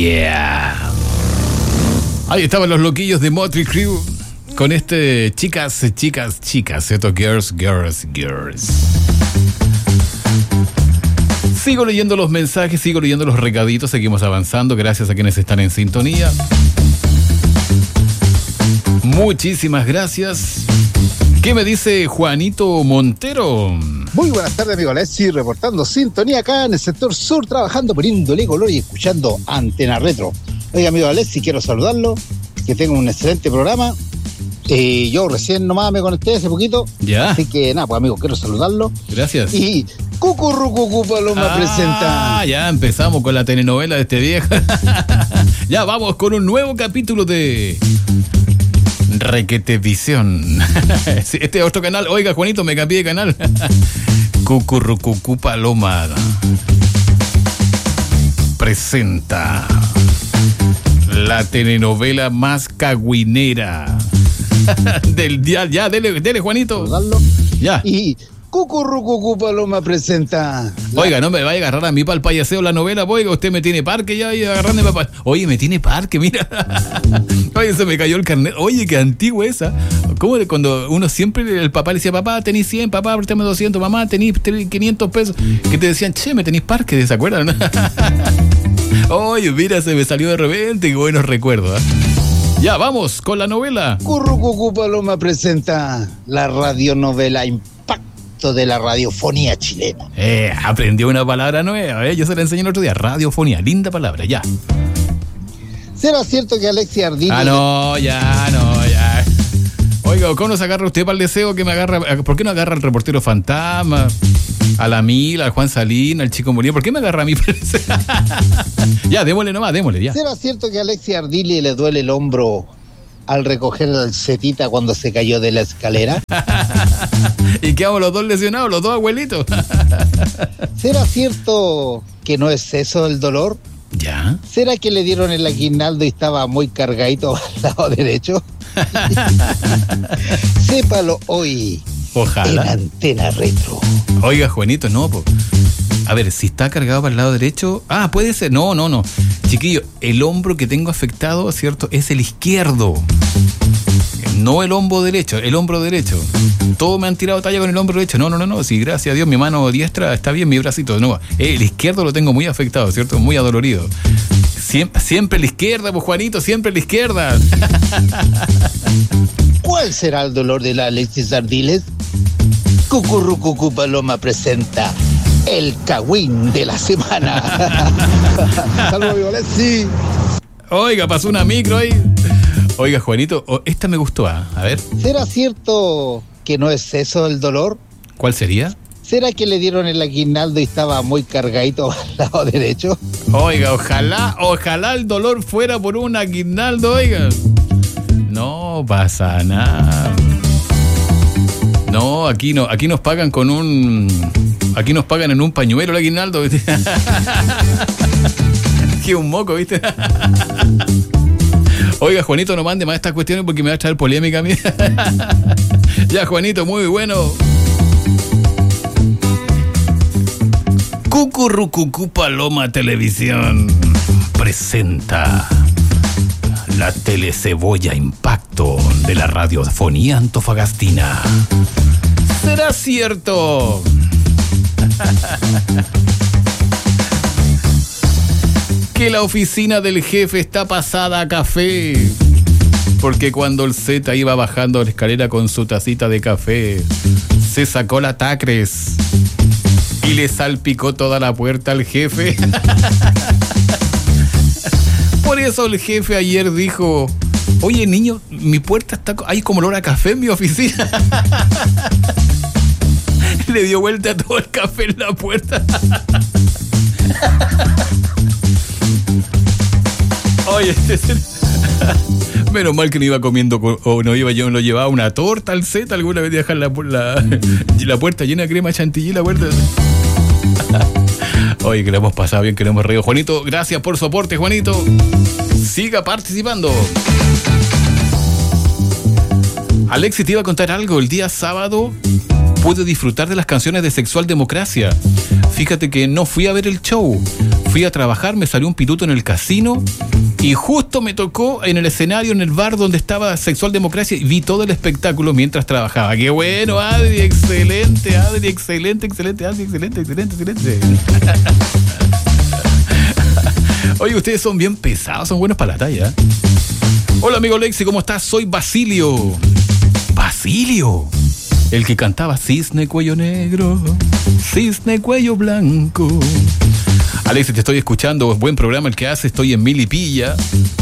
Yeah. Ahí estaban los loquillos de Motley Crue con este chicas, esto girls. Sigo leyendo los mensajes, sigo leyendo los recaditos, seguimos avanzando, gracias a quienes están en sintonía. Muchísimas gracias. ¿Qué me dice Juanito Montero? Muy buenas tardes, amigo Alexis, reportando sintonía acá en el sector sur, trabajando, poniéndole color y escuchando Antena Retro. Oiga, amigo Alexis, quiero saludarlo, que tenga un excelente programa. Yo recién nomás me conecté hace poquito. Ya. Así que nada, pues amigo, quiero saludarlo. Gracias. Y Cucurrucucu Paloma presenta. Ya empezamos con la telenovela de este viejo. Ya vamos con un nuevo capítulo de Requetevisión. Este es otro canal. Oiga, Juanito, me cambié de canal. Cucurrucucu Paloma presenta la telenovela más cagüinera del día. Ya, dele, Juanito. Saludarlo. Ya. Y Cucurrucucu Paloma presenta. Oiga, no me vaya a agarrar a mí para el payaseo la novela, oiga, usted me tiene parque ya y agarrándome para... Oye, me tiene parque, mira. Oye, se me cayó el carnet. Oye, qué antigua esa. ¿Cómo de cuando uno siempre, el papá le decía, papá, tenís 100, papá, préstame 200, mamá, tenís 500 pesos? Que te decían, che, me tenís parque, ¿se acuerdan? Oye, mira, se me salió de repente, qué buenos recuerdos, ¿eh? Ya, vamos con la novela. Cucurrucucu Paloma presenta la radionovela Impacto de la radiofonía chilena. Aprendió una palabra nueva, yo se la enseñé el otro día. Radiofonía, linda palabra, ya. ¿Será cierto que Alexis Ardini... No, ya. Oiga, ¿cómo se agarra usted para el deseo que me agarra? ¿Por qué no agarra al reportero fantasma? A la Mila, al Juan Salín, al Chico Murillo. ¿Por qué me agarra a mí? Ya, démosle nomás, ya. ¿Será cierto que a Alexis Ardili le duele el hombro al recoger la setita cuando se cayó de la escalera? ¿Y quedamos los dos lesionados, los dos abuelitos? ¿Será cierto que no es eso el dolor? ¿Ya? ¿Será que le dieron el aguinaldo y estaba muy cargadito al lado derecho? Sépalo hoy. Ojalá. En Antena Retro. Oiga, Juanito, no, po. A ver, si está cargado para el lado derecho... Ah, puede ser. No. Chiquillo, el hombro que tengo afectado, ¿cierto? Es el izquierdo. No el hombro derecho, el hombro derecho. Todos me han tirado talla con el hombro derecho. No. Sí, gracias a Dios, mi mano diestra está bien, mi bracito. No, el izquierdo lo tengo muy afectado, ¿cierto? Muy adolorido. Siempre la izquierda, pues, Juanito, siempre la izquierda. ¿Cuál será el dolor de la Alexis Ardiles? Cucurrucucu Paloma presenta el cagüín de la semana. Saludos, amigo Alexis. Oiga, pasó una micro ahí. Oiga, Juanito, esta me gustó, a ver. ¿Será cierto que no es eso el dolor? ¿Cuál sería? ¿Será que le dieron el aguinaldo y estaba muy cargadito al lado derecho? Oiga, ojalá el dolor fuera por un aguinaldo, oiga. No pasa nada. No, aquí nos pagan con un... Aquí nos pagan en un pañuelo el aguinaldo, ¿viste? Que un moco, ¿viste? Oiga, Juanito, no mande más estas cuestiones porque me va a traer polémica a mí. Ya, Juanito, muy bueno. Cucurrucucu Paloma Televisión presenta la telecebolla Impacto de la radiofonía antofagastina. ¿Será cierto que la oficina del jefe está pasada a café? Porque cuando el Z iba bajando la escalera con su tacita de café, se sacó la tacres y le salpicó toda la puerta al jefe. Por eso el jefe ayer dijo: oye, niño, mi puerta está... hay como olor a café en mi oficina. Le dio vuelta todo el café en la puerta. Oye, menos mal que no iba comiendo o no iba, yo no llevaba una torta al Z alguna vez de dejar la puerta llena de crema chantilly, la puerta. Oye, que lo hemos pasado bien, que lo hemos reído. Juanito, gracias por soporte, Juanito. Siga participando. Alexis, te iba a contar algo. El día sábado pude disfrutar de las canciones de Sexual Democracia. Fíjate que no fui a ver el show, fui a trabajar, me salió un pituto en el casino y justo me tocó en el escenario, en el bar donde estaba Sexual Democracia, y vi todo el espectáculo mientras trabajaba. ¡Qué bueno, Adri! ¡Excelente, Adri! ¡Excelente, excelente, Adri! ¡Excelente, excelente, excelente! Oye, ustedes son bien pesados, son buenos para la talla. Hola, amigo Lexi, ¿cómo estás? Soy Basilio. ¡Basilio! El que cantaba Cisne Cuello Negro, Cisne Cuello Blanco. Alexis, te estoy escuchando, buen programa el que hace, estoy en Milipilla.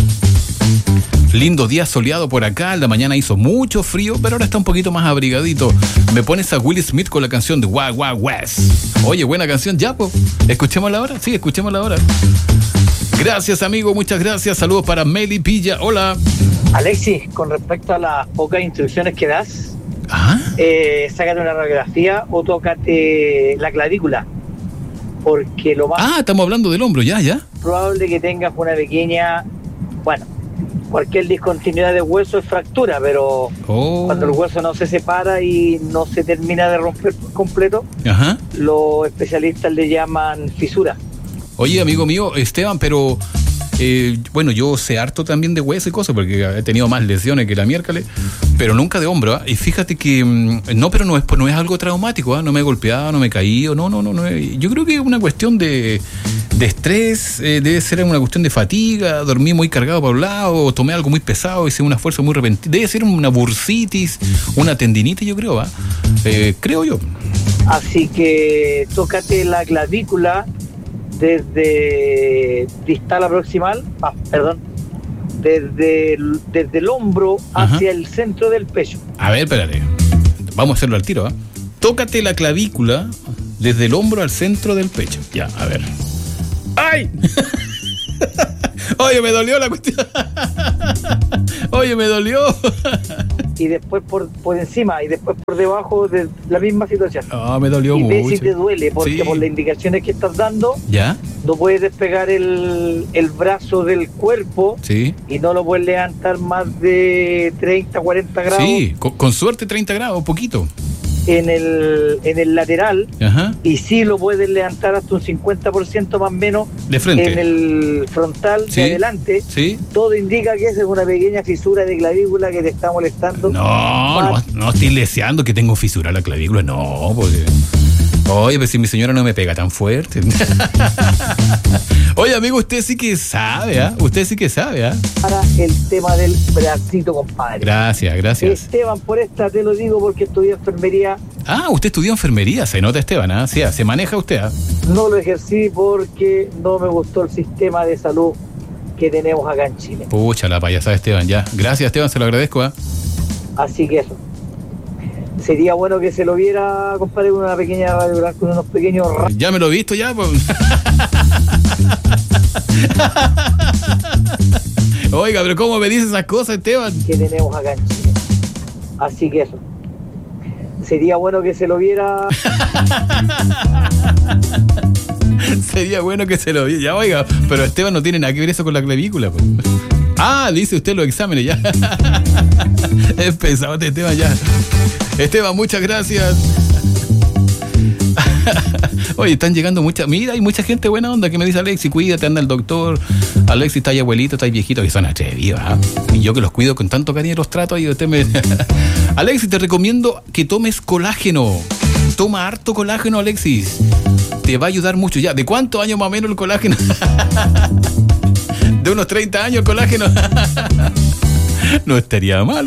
Lindo día soleado por acá, en la mañana hizo mucho frío, pero ahora está un poquito más abrigadito. Me pones a Will Smith con la canción de Wild Wild West. Oye, buena canción, ya, pues. ¿Escuchémosla ahora? Sí, escuchémosla ahora. Gracias, amigo, muchas gracias. Saludos para Melipilla. Hola. Alexis, con respecto a las pocas instrucciones que das, sácate una radiografía o tócate la clavícula. Porque lo más estamos hablando del hombro, ya. probable que tengas una pequeña, cualquier discontinuidad de hueso es fractura, pero cuando el hueso no se separa y no se termina de romper por completo, los especialistas le llaman fisura. Oye, amigo mío, Esteban, pero yo sé harto también de hueso y cosas, porque he tenido más lesiones que la miércoles, pero nunca de hombro, ¿eh? Y fíjate que pero no es algo traumático, ¿eh? No me he golpeado, no me he caído, no. Yo creo que es una cuestión de estrés, debe ser una cuestión de fatiga, dormí muy cargado para un lado, tomé algo muy pesado, hice una fuerza muy repentina, debe ser una bursitis, una tendinitis, yo creo, creo yo. Así que tócate la clavícula desde distal a proximal, desde el hombro hacia el centro del pecho. A ver, espérate, vamos a hacerlo al tiro, Tócate la clavícula desde el hombro al centro del pecho. Ya, a ver. ¡Ay! Oye, me dolió la cuestión. Oye, me dolió. Y después por encima y después por debajo de la misma situación. Me dolió mucho. Y ve si te duele, porque por las indicaciones que estás dando, no puedes despegar el brazo del cuerpo y no lo puedes levantar más de 30, 40 grados. Sí, con suerte 30 grados, poquito. En el lateral, y sí lo puedes levantar hasta un 50% más o menos de frente. En el frontal de adelante. Todo indica que esa es una pequeña fisura de clavícula que te está molestando. No estoy deseando que tengo fisura en la clavícula, no, porque... Oye, pues si mi señora no me pega tan fuerte. Oye, amigo, usted sí que sabe, Usted sí que sabe, Para el tema del bracito, compadre. Gracias. Esteban, por esta te lo digo porque estudié enfermería. Usted estudió enfermería, se nota, Esteban, Sí, se maneja usted, No lo ejercí porque no me gustó el sistema de salud que tenemos acá en Chile. Pucha, la payasada, Esteban, ya. Gracias, Esteban, se lo agradezco, Así que eso. Sería bueno que se lo viera, compadre, con una pequeña radiografía, con unos pequeños... Ya me lo he visto, ya, pues. Oiga, pero ¿cómo me dice esas cosas, Esteban? Que tenemos acá en Chile. Así que eso. Sería bueno que se lo viera... Sería bueno que se lo viera. Ya, oiga, pero Esteban no tiene nada que ver eso con la clavícula, pues. Dice usted los exámenes, ya. Es pesado este Esteban, ya. Esteban, muchas gracias. Oye, están llegando Mira, hay mucha gente buena onda que me dice: Alexis, cuídate, anda el doctor. Alexis, está ahí abuelito, está ahí viejito, que son atrevidos, Y yo que los cuido con tanto cariño, los trato y usted me... Alexis, te recomiendo que tomes colágeno. Toma harto colágeno, Alexis. Te va a ayudar mucho. Ya, ¿de cuántos años más o menos el colágeno? De unos 30 años el colágeno. No estaría mal.